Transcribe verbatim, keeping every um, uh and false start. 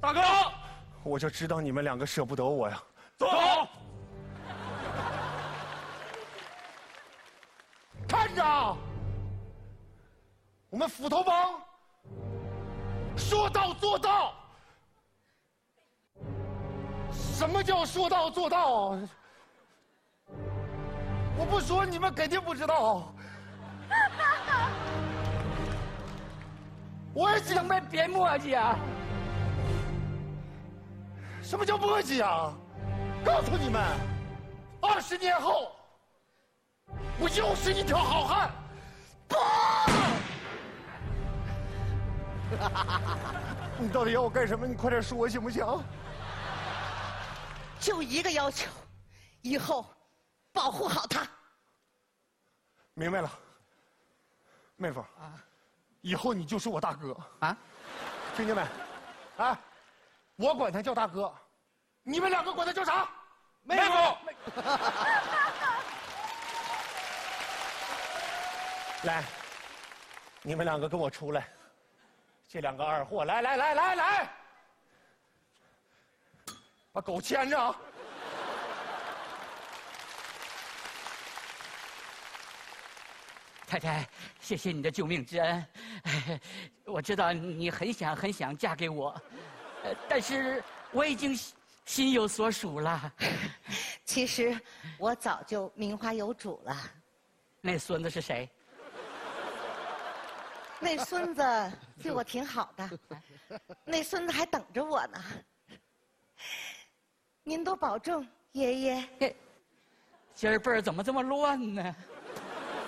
大哥， 我就知道你们两个舍不得我呀。 走。 看着，我们斧头帮说到做到。什么叫说到做到？我不说，你们肯定不知道。我也怎么别墨迹啊？ 什么叫墨迹啊？告诉你们，二十年后，我又是一条好汉。你到底要我干什么？你快点说行不行？ 就一个要求，以后保护好他。 明白了，妹夫啊，以后你就是我大哥啊，听见没？哎，我管他叫大哥，你们两个管他叫啥？ 妹夫。 来，你们两个跟我出来。这两个二货，来来来来来，把狗牵着啊！ 太太，谢谢你的救命之恩。我知道你很想很想嫁给我，但是我已经心有所属了。 其实我早就名花有主了。 那孙子是谁？ 那孙子对我挺好的，那孙子还等着我呢。您多保重，爷爷。 今儿辈儿怎么这么乱呢？